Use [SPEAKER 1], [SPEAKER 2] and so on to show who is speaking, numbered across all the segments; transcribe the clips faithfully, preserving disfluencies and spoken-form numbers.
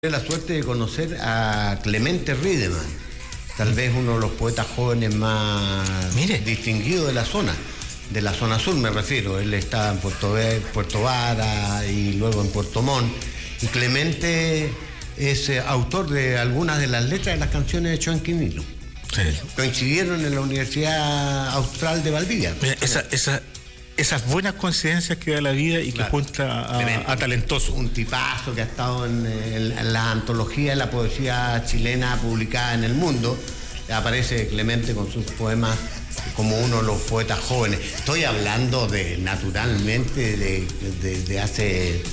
[SPEAKER 1] Tuve la suerte de conocer a Clemente Riedemann, tal vez uno de los poetas jóvenes más Mire. distinguidos de la zona, de la zona sur me refiero. Él está en Puerto, Puerto Vara y luego en Puerto Montt. Y Clemente es eh, autor de algunas de las letras de las canciones de Choenquinilo. Sí. Coincidieron en la Universidad Austral de Valdivia.
[SPEAKER 2] Mira, esa, esa, esas buenas coincidencias que da la vida y claro. que junta a, a talentoso.
[SPEAKER 1] Un tipazo que ha estado en, en, en la antología de la poesía chilena publicada en el mundo. Aparece Clemente con sus poemas como uno de los poetas jóvenes. Estoy hablando de, naturalmente, de, de, de hace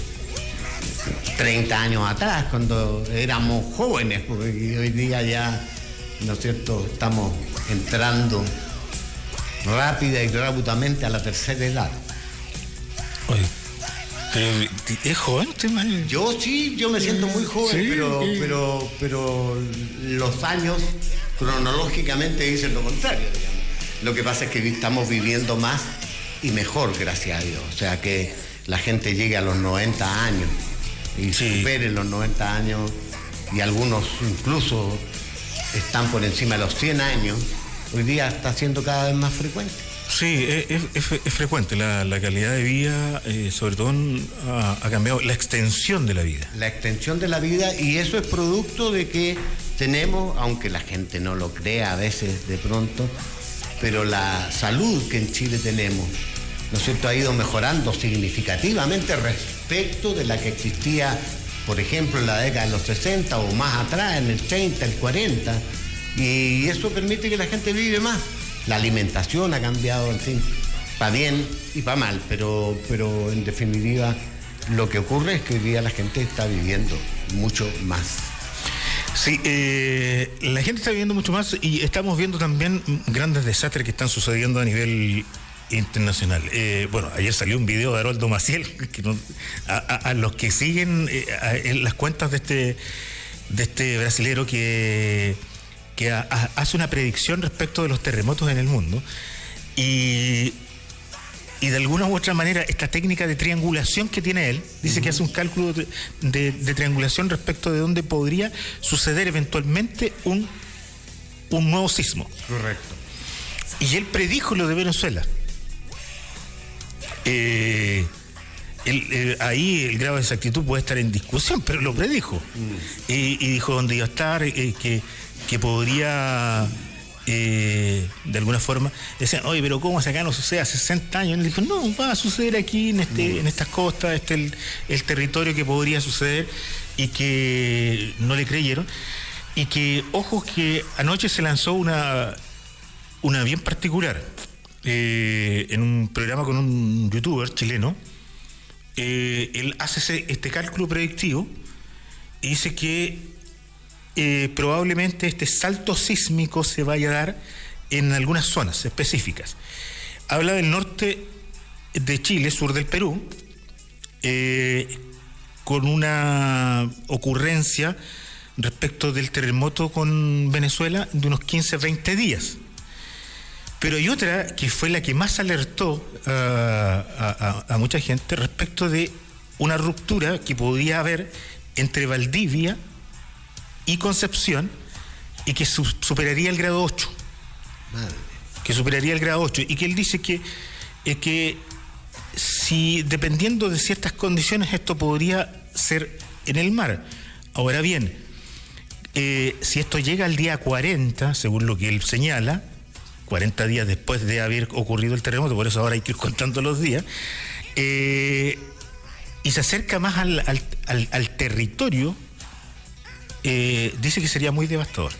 [SPEAKER 1] treinta años atrás, cuando éramos jóvenes, porque hoy día ya, ¿no es cierto?, estamos entrando rápida y rápidamente a la tercera edad.
[SPEAKER 2] Oye, pero ¿es joven usted, Mario?
[SPEAKER 1] Yo sí, yo me siento muy joven, sí, pero, sí. pero pero los años cronológicamente dicen lo contrario, digamos. Lo que pasa es que estamos viviendo más y mejor, gracias a Dios. O sea, que la gente llegue a los noventa años y sí. supere los noventa años, y algunos incluso están por encima de los cien años. Hoy día está siendo cada vez más frecuente.
[SPEAKER 2] Sí, es, es, es frecuente. La, la calidad de vida, eh, sobre todo, ha, ha cambiado. La extensión de la vida.
[SPEAKER 1] La extensión de la vida, y eso es producto de que tenemos, aunque la gente no lo crea a veces de pronto, pero la salud que en Chile tenemos, ¿no es cierto?, ha ido mejorando significativamente respecto de la que existía, por ejemplo, en la década de los sesenta o más atrás, en el treinta, el cuarenta. Y eso permite que la gente vive más. La alimentación ha cambiado, en fin, para bien y para mal, pero, pero en definitiva lo que ocurre es que hoy día la gente está viviendo mucho más.
[SPEAKER 2] Sí, eh, la gente está viviendo mucho más y estamos viendo también grandes desastres que están sucediendo a nivel internacional. Eh, bueno, ayer salió un video de Haroldo Maciel, que no, a, a, a los que siguen eh, a, en las cuentas de este, de este brasilero que... que a, a, hace una predicción respecto de los terremotos en el mundo y, y de alguna u otra manera esta técnica de triangulación que tiene él, dice uh-huh. que hace un cálculo de, de, de triangulación respecto de dónde podría suceder eventualmente un, un nuevo sismo.
[SPEAKER 1] Correcto.
[SPEAKER 2] Y él predijo lo de Venezuela. Eh, el, eh, ahí el grado de exactitud puede estar en discusión, pero lo predijo. Uh-huh. y, y dijo dónde iba a estar, eh, que que podría, eh, de alguna forma, decían, oye, pero ¿cómo acá no sucede hace sesenta años? Y él dijo, no, va a suceder aquí, en este, en estas costas, este es el, el territorio que podría suceder, y que no le creyeron. Y que, ojo, que anoche se lanzó una, una bien particular, eh, en un programa con un youtuber chileno. Eh, él hace ese, este cálculo predictivo y dice que Eh, probablemente este salto sísmico se vaya a dar en algunas zonas específicas. Habla del norte de Chile, sur del Perú, eh, con una ocurrencia respecto del terremoto con Venezuela de unos quince a veinte días. Pero hay otra que fue la que más alertó uh, a, a, a mucha gente respecto de una ruptura que podía haber entre Valdivia y Concepción, y que su, superaría el grado ocho. Madre. Que superaría el grado ocho. Y que él dice que, eh, que si, dependiendo de ciertas condiciones, esto podría ser en el mar. Ahora bien, eh, si esto llega al día cuarenta, según lo que él señala, cuarenta días después de haber ocurrido el terremoto, por eso ahora hay que ir contando los días, eh, y se acerca más al, al, al, al territorio, Eh, dice que sería muy devastador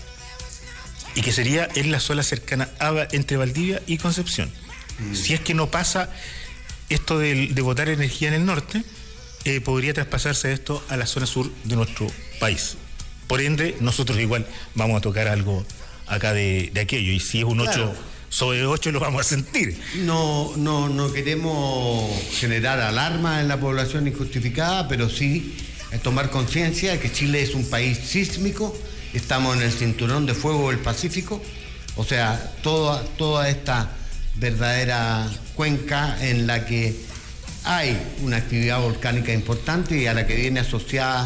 [SPEAKER 2] y que sería en la zona cercana a, entre Valdivia y Concepción. Mm. Si es que no pasa esto de, de botar energía en el norte, eh, podría traspasarse esto a la zona sur de nuestro país. Por ende, nosotros igual vamos a tocar algo acá de, de aquello, y si es un ocho claro. sobre ocho lo vamos a sentir.
[SPEAKER 1] No, no, no queremos generar alarma en la población injustificada, pero sí es tomar conciencia de que Chile es un país sísmico, estamos en el cinturón de fuego del Pacífico, o sea, toda, toda esta verdadera cuenca en la que hay una actividad volcánica importante y a la que viene asociada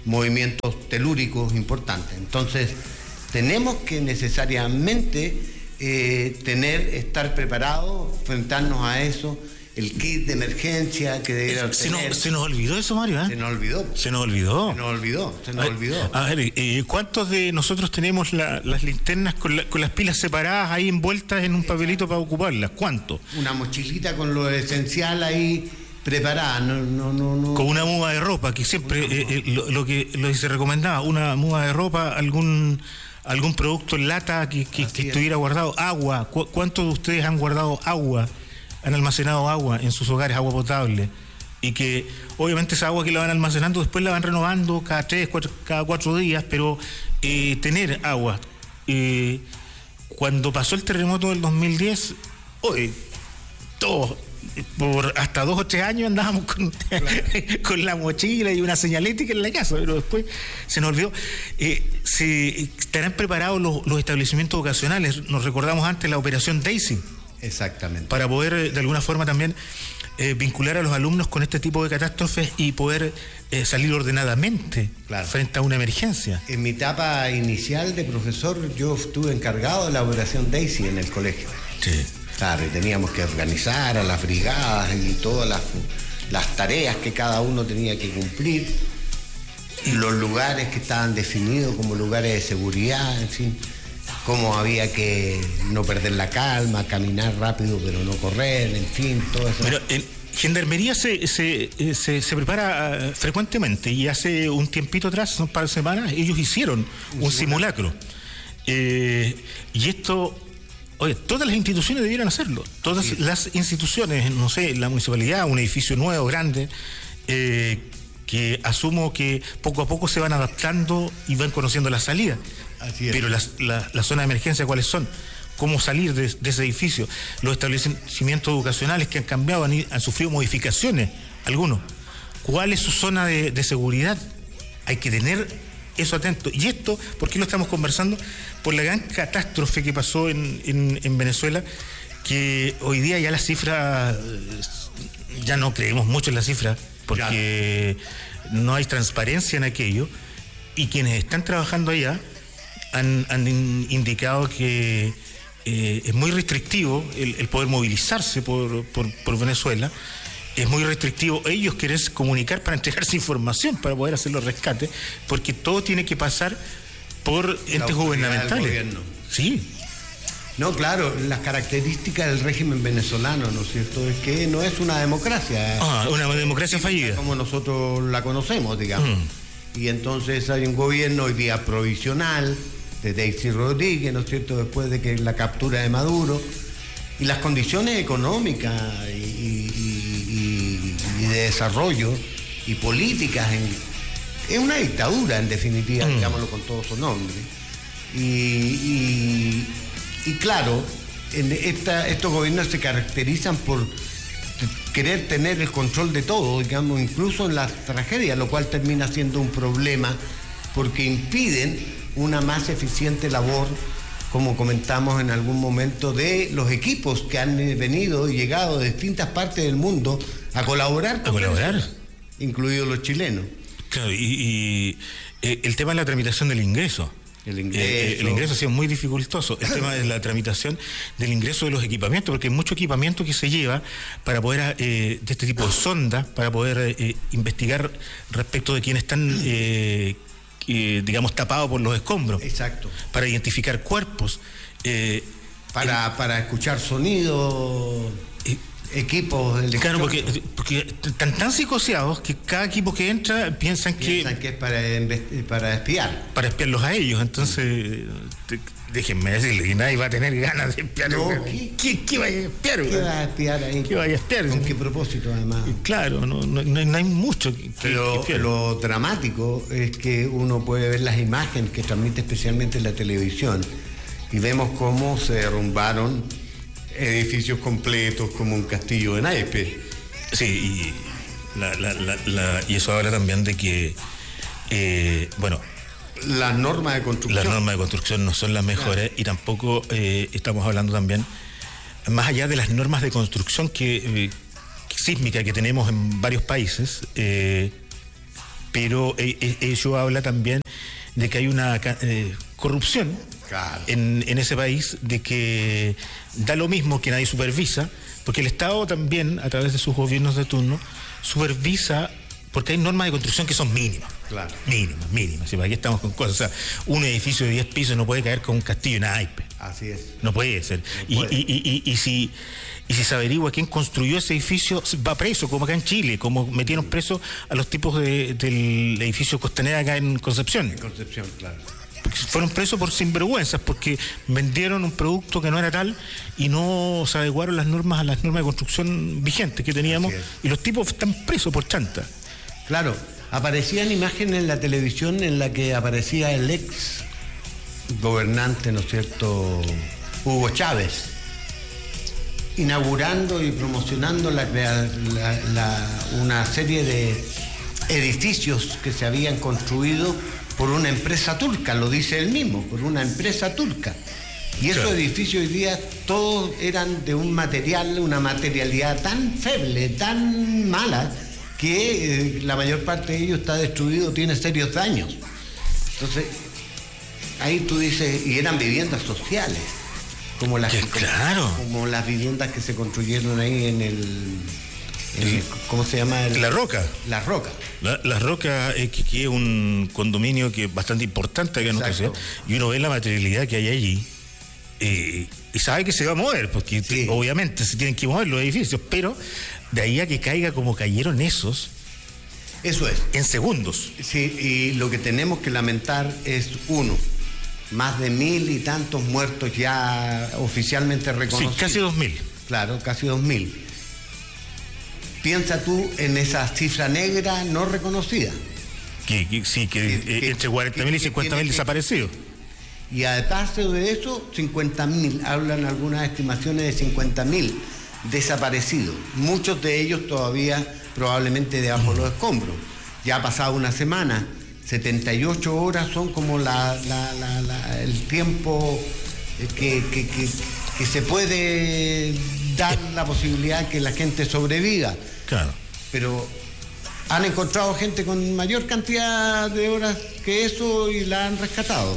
[SPEAKER 1] movimientos telúricos importantes. Entonces, tenemos que necesariamente eh, tener, estar preparados, enfrentarnos a eso, el kit de emergencia que debería
[SPEAKER 2] se
[SPEAKER 1] tener.
[SPEAKER 2] Nos, se nos olvidó eso, Mario, ¿eh?
[SPEAKER 1] Se nos olvidó.
[SPEAKER 2] Se nos olvidó.
[SPEAKER 1] Se nos olvidó, se nos
[SPEAKER 2] a,
[SPEAKER 1] olvidó.
[SPEAKER 2] A ver, eh, ¿cuántos de nosotros tenemos la, las linternas con, la, con las pilas separadas ahí envueltas en un papelito para ocuparlas? ¿Cuántos?
[SPEAKER 1] Una mochilita con lo esencial ahí preparada, no, no, no, no.
[SPEAKER 2] Con una muda de ropa, que siempre eh, eh, lo, lo que lo que se recomendaba, una muda de ropa, algún algún producto en lata que, que, que estuviera guardado, agua. ¿Cu ¿Cuántos de ustedes han guardado agua? Han almacenado agua en sus hogares, agua potable, y que obviamente esa agua que la van almacenando después la van renovando cada tres, cuatro, cada cuatro días, pero eh, tener agua. Eh, cuando pasó el terremoto del dos mil diez, hoy todos, por hasta dos o tres años andábamos con, claro. con la mochila y una señalética en la casa, pero después se nos olvidó. Eh, se estarán preparados los, los establecimientos vocacionales. Nos recordamos antes la operación Daisy.
[SPEAKER 1] Exactamente.
[SPEAKER 2] Para poder, de alguna forma, también eh, vincular a los alumnos con este tipo de catástrofes y poder eh, salir ordenadamente, claro, frente a una emergencia.
[SPEAKER 1] En mi etapa inicial de profesor, yo estuve encargado de la operación Daisy en el colegio.
[SPEAKER 2] Sí.
[SPEAKER 1] Claro, y teníamos que organizar a las brigadas y todas las, las tareas que cada uno tenía que cumplir, y los lugares que estaban definidos como lugares de seguridad, en fin. Cómo había que no perder la calma, caminar rápido pero no correr, en fin, todo eso.
[SPEAKER 2] Pero en Gendarmería se, se, se, se prepara uh, frecuentemente, y hace un tiempito atrás, un par de semanas, ellos hicieron un, un simulacro. simulacro. Eh, y esto, oye, todas las instituciones debieran hacerlo. Todas sí. las instituciones, no sé, la municipalidad, un edificio nuevo, grande, eh, que asumo que poco a poco se van adaptando y van conociendo la salida. Así es. Pero las la, la zonas de emergencia, ¿cuáles son? ¿Cómo salir de, de ese edificio? Los establecimientos educacionales que han cambiado, han, han sufrido modificaciones, algunos. ¿Cuál es su zona de, de seguridad? Hay que tener eso atento. Y esto, ¿por qué lo estamos conversando? Por la gran catástrofe que pasó en, en, en Venezuela, que hoy día ya las cifras, ya no creemos mucho en las cifras, porque ya no hay transparencia en aquello, y quienes están trabajando allá han, han indicado que eh, es muy restrictivo el, el poder movilizarse por, por, por Venezuela. Es muy restrictivo ellos quieren comunicar para entregarse información, para poder hacer los rescates, porque todo tiene que pasar por entes gubernamentales. Sí.
[SPEAKER 1] No, claro, las características del régimen venezolano, ¿no es cierto? Es que no es una democracia.
[SPEAKER 2] Ah, una democracia fallida.
[SPEAKER 1] Como nosotros la conocemos, digamos. Mm. Y entonces hay un gobierno hoy día provisional de Daisy Rodríguez, ¿no es cierto?, después de que la captura de Maduro, y las condiciones económicas y, y, y, y de desarrollo y políticas en, es una dictadura, en definitiva, mm. digámoslo con todo su nombre. Y, y, y claro, en esta, estos gobiernos se caracterizan por querer tener el control de todo, digamos, incluso en las tragedias, lo cual termina siendo un problema porque impiden una más eficiente labor, como comentamos en algún momento, de los equipos que han venido y llegado de distintas partes del mundo a colaborar,
[SPEAKER 2] a colaborar,
[SPEAKER 1] incluidos los chilenos.
[SPEAKER 2] Claro, y, y eh, el tema de la tramitación del ingreso.
[SPEAKER 1] El ingreso.
[SPEAKER 2] Eh, el ingreso ha sido muy dificultoso. El tema de la tramitación del ingreso de los equipamientos, porque hay mucho equipamiento que se lleva para poder, eh, de este tipo de sondas, para poder eh, investigar respecto de quienes están, eh, eh, digamos, tapados por los escombros.
[SPEAKER 1] Exacto.
[SPEAKER 2] Para identificar cuerpos. Eh,
[SPEAKER 1] para, el, para escuchar sonidos. Eh, equipos
[SPEAKER 2] claro, porque, porque están tan psicoseados que cada equipo que entra piensan,
[SPEAKER 1] piensan que, que es para, para espiar.
[SPEAKER 2] Para espiarlos a ellos. Entonces, te, déjenme decirle que nadie va a tener ganas de espiar.
[SPEAKER 1] No,
[SPEAKER 2] ¿Qué, ¿Qué, ¿Qué vaya a espiar?
[SPEAKER 1] ¿Qué va a espiar ahí?
[SPEAKER 2] ¿Qué vaya a espiar?
[SPEAKER 1] ¿Con qué propósito, además?
[SPEAKER 2] Claro, no, no, no hay mucho que,
[SPEAKER 1] Pero que lo dramático es que uno puede ver las imágenes que transmite especialmente la televisión y vemos cómo se derrumbaron edificios completos como un castillo de naipes.
[SPEAKER 2] Sí, y, la, la, la, la, y eso habla también de que, eh, bueno,
[SPEAKER 1] las normas de construcción.
[SPEAKER 2] Las normas de construcción no son las mejores, claro. Y tampoco eh, estamos hablando también, más allá de las normas de construcción que, eh, que sísmica que tenemos en varios países, eh, pero eh, eh, ello habla también de que hay una eh, corrupción claro. en, en ese país, de que da lo mismo que nadie supervisa, porque el Estado también, a través de sus gobiernos de turno, supervisa, porque hay normas de construcción que son mínimas. Claro. Mínimas, mínimas. ¿Sí? Aquí estamos con cosas. O sea, un edificio de diez pisos no puede caer con un castillo en naipe.
[SPEAKER 1] Así es.
[SPEAKER 2] No puede ser. No puede. Y, y, y, y, y, si, y si se averigua quién construyó ese edificio, va preso, como acá en Chile, como metieron presos a los tipos de, del edificio Costanera acá en Concepción.
[SPEAKER 1] En Concepción, claro.
[SPEAKER 2] Porque fueron presos por sinvergüenzas, porque vendieron un producto que no era tal y no se adecuaron las normas a las normas de construcción vigentes que teníamos, y los tipos están presos por chanta.
[SPEAKER 1] Claro, aparecían imágenes en la televisión en la que aparecía el ex gobernante, ¿no es cierto?, Hugo Chávez, inaugurando y promocionando la, la, la, una serie de edificios que se habían construido por una empresa turca, lo dice él mismo, por una empresa turca. Y esos claro. edificios hoy día todos eran de un material, una materialidad tan feble, tan mala, que eh, la mayor parte de ellos está destruido, tiene serios daños. Entonces, ahí tú dices, y eran viviendas sociales, como las,
[SPEAKER 2] que, claro.
[SPEAKER 1] como, como las viviendas que se construyeron ahí en el... El, ¿Cómo se llama? El,
[SPEAKER 2] la Roca.
[SPEAKER 1] La Roca.
[SPEAKER 2] La, la Roca, eh, que, que es un condominio que es bastante importante acá en nuestra ciudad, y uno ve la materialidad que hay allí, eh, y sabe que se va a mover, porque sí. obviamente se tienen que mover los edificios, pero de ahí a que caiga como cayeron esos.
[SPEAKER 1] Eso es.
[SPEAKER 2] En segundos.
[SPEAKER 1] Sí, y lo que tenemos que lamentar es uno, más de mil y tantos muertos ya oficialmente reconocidos.
[SPEAKER 2] Sí, casi dos mil.
[SPEAKER 1] Claro, casi dos mil. Piensa tú en esa cifra negra no reconocida.
[SPEAKER 2] Que, que, sí, que, que, eh, que entre cuarenta mil y cincuenta mil desaparecidos.
[SPEAKER 1] Y además de eso, cincuenta mil, hablan algunas estimaciones de cincuenta mil desaparecidos. Muchos de ellos todavía probablemente debajo de los escombros. Ya ha pasado una semana, setenta y ocho horas son como la, la, la, la, el tiempo que, que, que, que se puede dar la posibilidad que la gente sobreviva.
[SPEAKER 2] Claro.
[SPEAKER 1] Pero han encontrado gente con mayor cantidad de horas que eso y la han rescatado.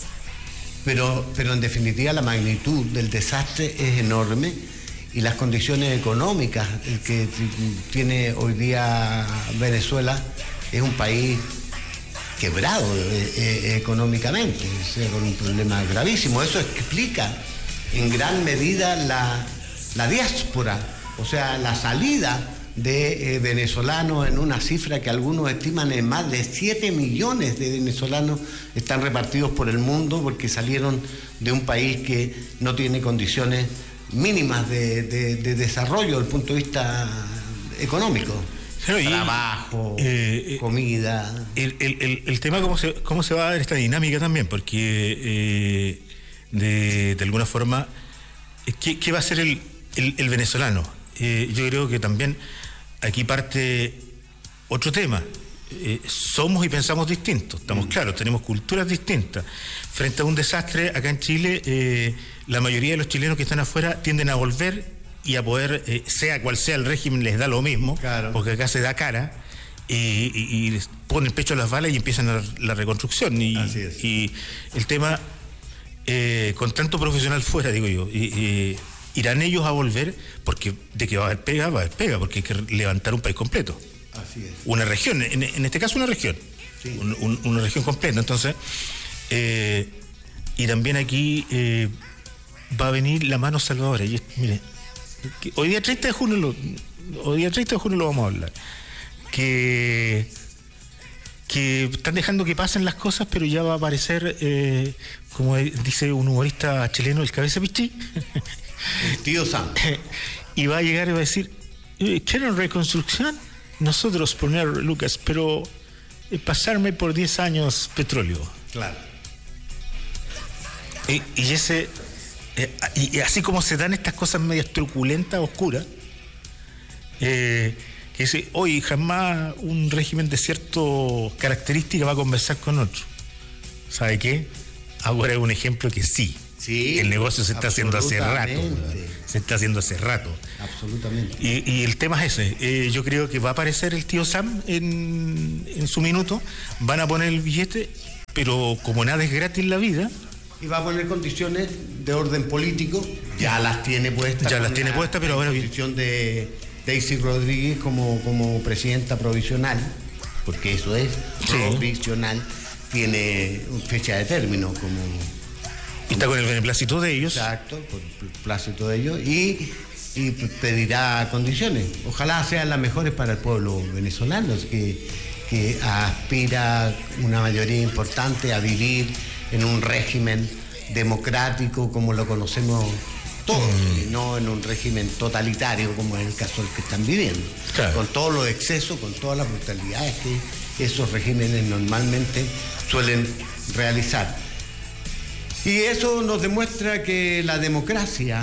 [SPEAKER 1] Pero, pero en definitiva la magnitud del desastre es enorme, y las condiciones económicas que tiene hoy día Venezuela es un país quebrado eh, eh, económicamente, o sea, con un problema gravísimo. Eso explica en gran medida la, la diáspora, o sea, la salida de eh, venezolanos, en una cifra que algunos estiman en más de siete millones de venezolanos están repartidos por el mundo porque salieron de un país que no tiene condiciones mínimas de, de, de desarrollo desde el punto de vista económico. Pero, trabajo, eh, comida.
[SPEAKER 2] El, el, el, el tema cómo se, cómo se va a dar esta dinámica también, porque eh, de, de alguna forma, ¿qué, qué va a hacer el, el, el venezolano? Eh, yo creo que también aquí parte otro tema. Eh, somos y pensamos distintos, estamos mm. claros, tenemos culturas distintas. Frente a un desastre acá en Chile, eh, la mayoría de los chilenos que están afuera tienden a volver y a poder, eh, sea cual sea el régimen, les da lo mismo, claro. porque acá se da cara, y, y, y les ponen el pecho a las balas y empiezan la, la reconstrucción. Y,
[SPEAKER 1] Así es.
[SPEAKER 2] y el tema, eh, con tanto profesional fuera, digo yo, y, y, irán ellos a volver, porque de que va a haber pega, va a haber pega, porque hay que levantar un país completo.
[SPEAKER 1] Así es.
[SPEAKER 2] Una región, en, en este caso una región, sí. un, un, una región completa. Entonces, eh, y también aquí eh, va a venir la mano salvadora. Y mire, que hoy día treinta de junio lo, hoy día treinta de junio lo vamos a hablar. Que, que están dejando que pasen las cosas, pero ya va a aparecer, eh, como dice un humorista chileno, el cabeza pichí.
[SPEAKER 1] El tío Sam.
[SPEAKER 2] Y va a llegar y va a decir, ¿quieren reconstrucción? Nosotros poner, Lucas, pero eh, pasarme por diez años petróleo.
[SPEAKER 1] Claro.
[SPEAKER 2] Y, y ese eh, y, y así como se dan estas cosas medias truculentas, oscuras, eh, que dice, hoy jamás un régimen de cierta característica va a conversar con otro. ¿Sabe qué? Ahora es un ejemplo que sí.
[SPEAKER 1] Sí,
[SPEAKER 2] el negocio se está haciendo hace rato. Se está haciendo hace rato.
[SPEAKER 1] Absolutamente.
[SPEAKER 2] Y, y el tema es ese. Eh, yo creo que va a aparecer el tío Sam en, en su minuto. Van a poner el billete, pero como nada es gratis en la vida.
[SPEAKER 1] Y va a poner condiciones de orden político. Ya las tiene puestas.
[SPEAKER 2] Ya las tiene puestas, pero ahora bien.
[SPEAKER 1] La posición de Daisy Rodríguez como, como presidenta provisional, porque eso es
[SPEAKER 2] sí.
[SPEAKER 1] provisional, tiene fecha de término como...
[SPEAKER 2] Y está con el beneplácito de ellos.
[SPEAKER 1] Exacto, por el plácito de ellos. Y, y pedirá condiciones. Ojalá sean las mejores para el pueblo venezolano, que, que aspira una mayoría importante a vivir en un régimen democrático como lo conocemos todos, mm. y no en un régimen totalitario como es el caso del que están viviendo. Claro. Con todos los excesos, con todas las brutalidades que esos regímenes normalmente suelen realizar. Y eso nos demuestra que la democracia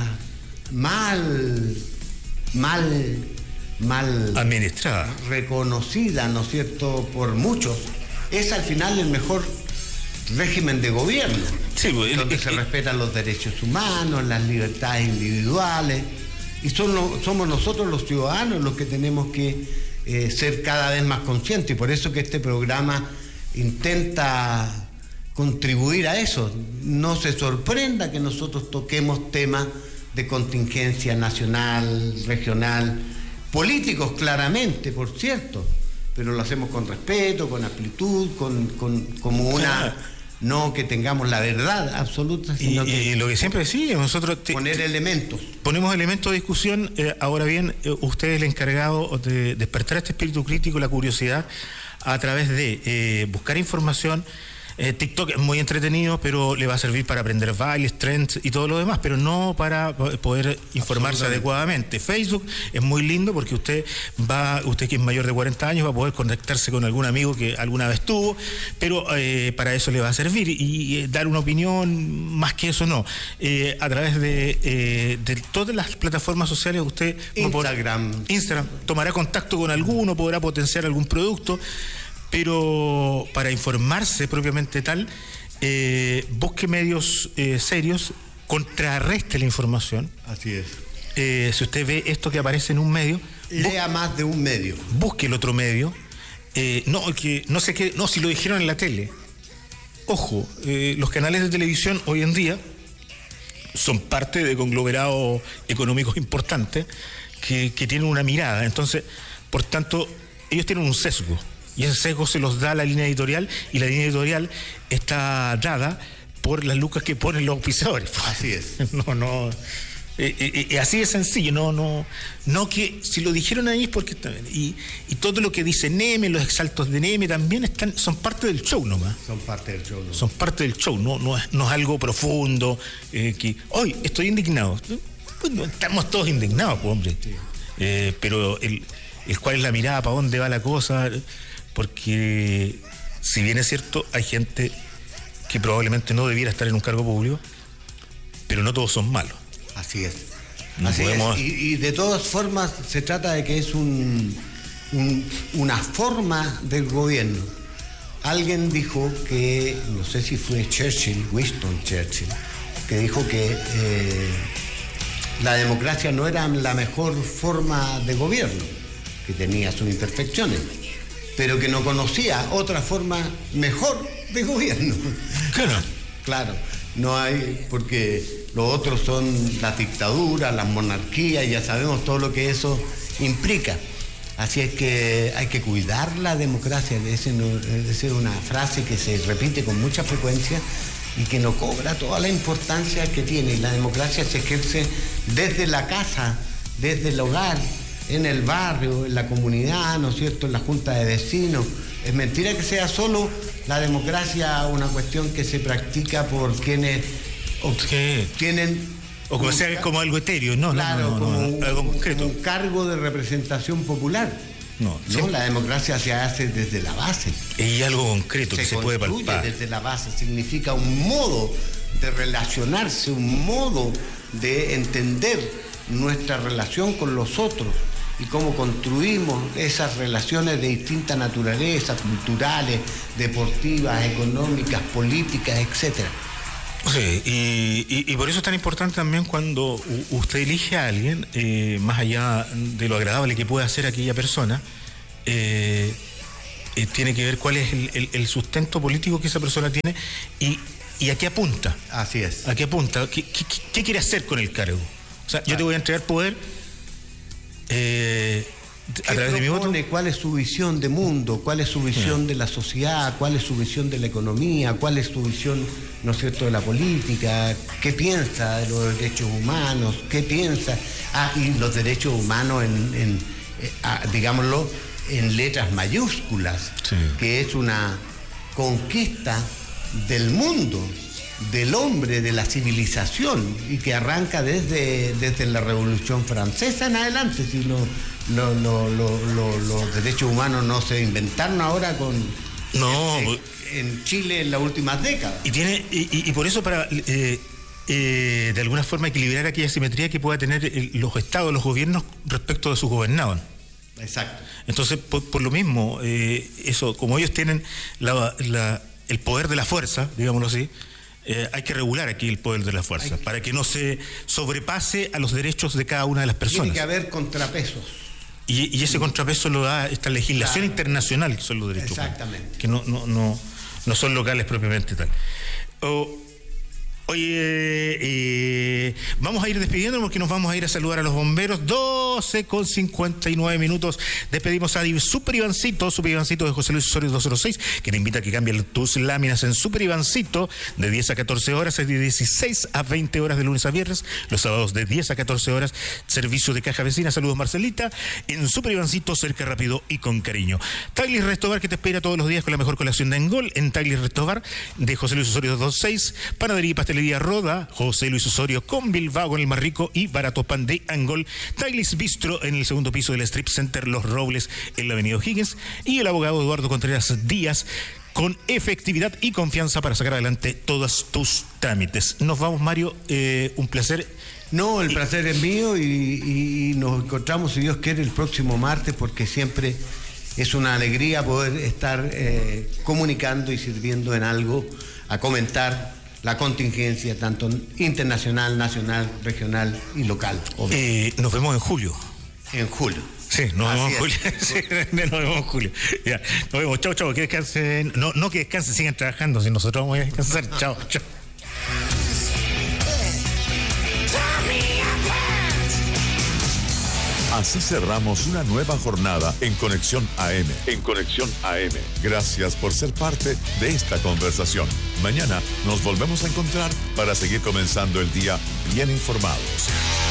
[SPEAKER 1] mal, mal, mal
[SPEAKER 2] administrada,
[SPEAKER 1] reconocida, ¿no es cierto?, por muchos, es al final el mejor régimen de gobierno, sí, pues, donde el, se el, respetan los derechos humanos, las libertades individuales, y son lo, somos nosotros los ciudadanos los que tenemos que eh, ser cada vez más conscientes, y por eso que este programa intenta contribuir a eso. No se sorprenda que nosotros toquemos temas de contingencia nacional, regional, políticos claramente, por cierto, pero lo hacemos con respeto, con amplitud, con, con como una... No que tengamos la verdad absoluta, sino
[SPEAKER 2] y,
[SPEAKER 1] que...
[SPEAKER 2] Y lo que siempre decimos, nosotros... Te,
[SPEAKER 1] poner elementos.
[SPEAKER 2] Ponemos elementos de discusión. Eh, ahora bien, eh, usted es el encargado de despertar este espíritu crítico, la curiosidad, a través de eh, buscar información. Eh, TikTok es muy entretenido, pero le va a servir para aprender bailes, trends y todo lo demás, pero no para poder informarse adecuadamente. Facebook es muy lindo porque usted va, usted que es mayor de cuarenta años va a poder conectarse con algún amigo que alguna vez tuvo, pero eh, para eso le va a servir y, y eh, dar una opinión, más que eso no. Eh, a través de, eh, de todas las plataformas sociales usted
[SPEAKER 1] Instagram.
[SPEAKER 2] Podrá, Instagram tomará contacto con alguno, podrá potenciar algún producto. Pero para informarse propiamente tal, eh, busque medios eh, serios, contrarreste la información.
[SPEAKER 1] Así es.
[SPEAKER 2] Eh, si usted ve esto que aparece en un medio...
[SPEAKER 1] Lea más de un medio.
[SPEAKER 2] Busque el otro medio. Eh, no, que no sé qué, no, si lo dijeron en la tele. Ojo, eh, los canales de televisión hoy en día son parte de conglomerados económicos importantes que, que tienen una mirada. Entonces, por tanto, ellos tienen un sesgo. Y ese sesgo se los da la línea editorial, y la línea editorial está dada por las lucas que ponen los auspiciadores.
[SPEAKER 1] Así es.
[SPEAKER 2] No, no. Eh, eh, eh, así de sencillo, no, no, no que si lo dijeron ahí es porque está bien. Y, y todo lo que dice Neme, los exaltos de Neme también están, son parte del show nomás.
[SPEAKER 1] Son parte del show nomás.
[SPEAKER 2] Son parte del show, no, no, es, no es algo profundo, eh, que hoy estoy indignado. Pues no, estamos todos indignados, pues, hombre. Sí. Eh, pero el, el cuál es la mirada, para dónde va la cosa. Porque si bien es cierto, hay gente que probablemente no debiera estar en un cargo público, pero no todos son malos.
[SPEAKER 1] Así es.
[SPEAKER 2] No
[SPEAKER 1] Así
[SPEAKER 2] podemos...
[SPEAKER 1] es. Y, y de todas formas se trata de que es un, un, una forma del gobierno. Alguien dijo que, no sé si fue Churchill, Winston Churchill, que dijo que eh, la democracia no era la mejor forma de gobierno, que tenía sus imperfecciones, pero que no conocía otra forma mejor de gobierno.
[SPEAKER 2] Claro.
[SPEAKER 1] Claro, no hay, porque los otros son las dictaduras, las monarquías, ya sabemos todo lo que eso implica. Así es que hay que cuidar la democracia, esa es una frase que se repite con mucha frecuencia y que no cobra toda la importancia que tiene. La democracia se ejerce desde la casa, desde el hogar, en el barrio, en la comunidad, ¿no es cierto?, en la junta de vecinos. Es mentira que sea solo la democracia una cuestión que se practica por quienes
[SPEAKER 2] ¿Qué?
[SPEAKER 1] tienen...
[SPEAKER 2] O como sea como algo etéreo, no,
[SPEAKER 1] claro,
[SPEAKER 2] no, no,
[SPEAKER 1] como,
[SPEAKER 2] no, no, algo concreto.
[SPEAKER 1] Un cargo de representación popular.
[SPEAKER 2] No,
[SPEAKER 1] no
[SPEAKER 2] sí.
[SPEAKER 1] La democracia se hace desde la base.
[SPEAKER 2] Y algo concreto se que se puede palpar.
[SPEAKER 1] Desde la base significa un modo de relacionarse, un modo de entender nuestra relación con los otros y cómo construimos esas relaciones de distinta naturaleza, culturales, deportivas, económicas, políticas, etcétera.
[SPEAKER 2] Sí, y, y, y por eso es tan importante también cuando u, usted elige a alguien, eh, más allá de lo agradable que pueda hacer aquella persona, eh, eh, tiene que ver cuál es el, el, el sustento político que esa persona tiene y, y a qué apunta.
[SPEAKER 1] Así es.
[SPEAKER 2] ¿A qué apunta? ¿Qué, qué, qué quiere hacer con el cargo? O sea, yo te voy a entregar poder eh, a través de mi voto.
[SPEAKER 1] ¿Cuál es su visión de mundo? ¿Cuál es su visión de la sociedad? ¿Cuál es su visión de la economía? ¿Cuál es su visión, no es cierto, de la política? ¿Qué piensa de los derechos humanos? ¿Qué piensa? Ah, y los derechos humanos, en, en eh, ah, digámoslo, en letras mayúsculas, sí. Que es una conquista del mundo, del hombre, de la civilización, y que arranca desde, desde la Revolución Francesa en adelante. Si lo, lo, lo, lo, lo, los derechos humanos no se inventaron ahora con
[SPEAKER 2] no
[SPEAKER 1] en, en Chile en las últimas décadas.
[SPEAKER 2] Y tiene y, y por eso para eh, eh, de alguna forma equilibrar aquella simetría que pueda tener el, los estados, los gobiernos respecto de sus gobernados.
[SPEAKER 1] Exacto.
[SPEAKER 2] Entonces, por, por lo mismo, eh, eso, como ellos tienen la, la, el poder de la fuerza, digámoslo así, Eh, hay que regular aquí el poder de la fuerza que... para que no se sobrepase a los derechos de cada una de las personas.
[SPEAKER 1] Tiene que haber contrapesos.
[SPEAKER 2] Y, y ese contrapeso lo da esta legislación claro. internacional, que son los derechos
[SPEAKER 1] Exactamente.
[SPEAKER 2] humanos, que no, no, no, no son locales propiamente tal. O, Oye, eh, vamos a ir despidiéndonos porque nos vamos a ir a saludar a los bomberos. doce con cincuenta y nueve minutos. Despedimos a Super Ivancito, Super Ivancito de José Luis Osorio doscientos seis, que te invita a que cambies tus láminas en Super Ivancito de diez a catorce horas, de dieciséis a veinte horas de lunes a viernes, los sábados de diez a catorce horas, servicio de caja vecina. Saludos, Marcelita, en Super Ivancito, cerca, rápido y con cariño. Taglis Restobar, que te espera todos los días con la mejor colación de Angol en Taglis Restobar de José Luis Osorio doscientos seis, panadería y pastelería Roda, José Luis Osorio con Bilbao, con el más rico y barato pan de Angol. Taglis Bistro en el segundo piso del Strip Center Los Robles en la avenida O'Higgins, y el abogado Eduardo Contreras Díaz, con efectividad y confianza para sacar adelante todos tus trámites. Nos vamos, Mario, eh, un placer.
[SPEAKER 1] No, el placer es mío, y, y nos encontramos, si Dios quiere, el próximo martes, porque siempre es una alegría poder estar eh, comunicando y sirviendo en algo, a comentar la contingencia, tanto internacional, nacional, regional y local.
[SPEAKER 2] Eh, nos vemos en julio.
[SPEAKER 1] En julio.
[SPEAKER 2] Sí, nos vemos en julio. Sí, nos vemos en julio. Ya, nos vemos. Chao, chao. Que descansen. No, no que descansen, sigan trabajando. Si nosotros vamos a descansar. Chao, chao.
[SPEAKER 3] Así cerramos una nueva jornada en Conexión A M. En Conexión A M. Gracias por ser parte de esta conversación. Mañana nos volvemos a encontrar para seguir comenzando el día bien informados.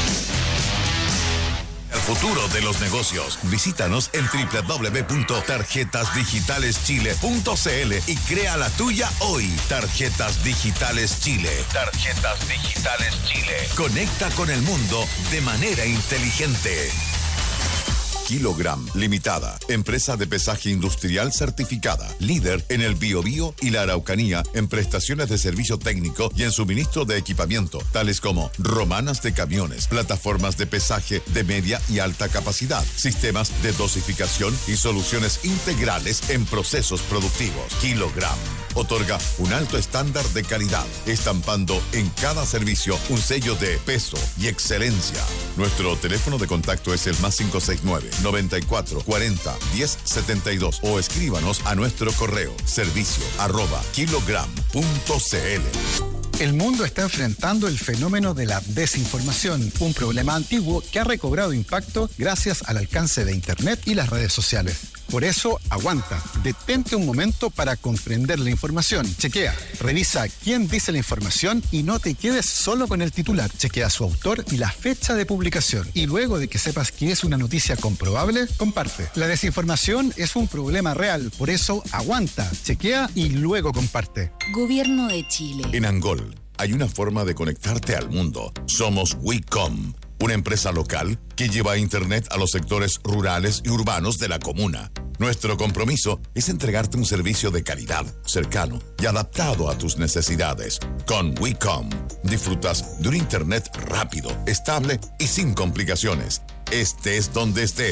[SPEAKER 3] El futuro de los negocios. Visítanos en doble u doble u doble u punto tarjetas digitales chile punto c l y crea la tuya hoy. Tarjetas Digitales Chile. Tarjetas Digitales Chile. Conecta con el mundo de manera inteligente. Kilogram Limitada, empresa de pesaje industrial certificada, líder en el Biobío y la Araucanía en prestaciones de servicio técnico y en suministro de equipamiento, tales como romanas de camiones, plataformas de pesaje de media y alta capacidad, sistemas de dosificación y soluciones integrales en procesos productivos. Kilogram otorga un alto estándar de calidad, estampando en cada servicio un sello de peso y excelencia. Nuestro teléfono de contacto es el más cinco seis nueve, noventa y cuatro, cuarenta, diez setenta y dos, o escríbanos a nuestro correo servicio arroba kilogram punto c l.
[SPEAKER 4] El mundo está enfrentando el fenómeno de la desinformación, un problema antiguo que ha recobrado impacto gracias al alcance de Internet y las redes sociales. Por eso, aguanta, detente un momento para comprender la información. Chequea, revisa quién dice la información y no te quedes solo con el titular. Chequea su autor y la fecha de publicación. Y luego de que sepas que es una noticia comprobable, comparte. La desinformación es un problema real, por eso aguanta, chequea y luego comparte.
[SPEAKER 5] Gobierno de Chile.
[SPEAKER 3] En Angol hay una forma de conectarte al mundo. Somos WeCom, una empresa local que lleva Internet a los sectores rurales y urbanos de la comuna. Nuestro compromiso es entregarte un servicio de calidad, cercano y adaptado a tus necesidades. Con WeCom disfrutas de un Internet rápido, estable y sin complicaciones. Estés donde estés.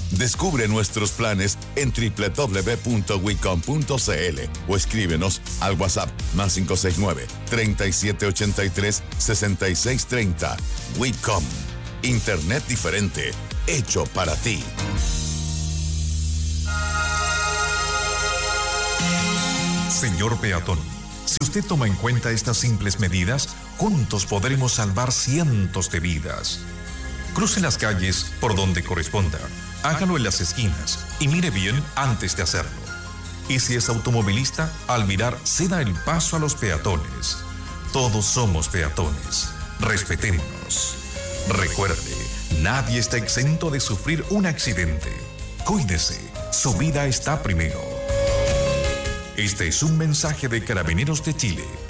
[SPEAKER 3] Descubre nuestros planes en doble u doble u doble u punto wicom punto c l o escríbenos al WhatsApp más cinco seis nueve, treinta y siete ochenta y tres, sesenta y seis treinta. Wicom. Internet diferente, hecho para ti.
[SPEAKER 5] Señor peatón, si usted toma en cuenta estas simples medidas, juntos podremos salvar cientos de vidas. Cruce las calles por donde corresponda. Hágalo en las esquinas y mire bien antes de hacerlo. Y si es automovilista, al mirar, ceda el paso a los peatones. Todos somos peatones. Respetémonos. Recuerde, nadie está exento de sufrir un accidente. Cuídese, su vida está primero. Este es un mensaje de Carabineros de Chile.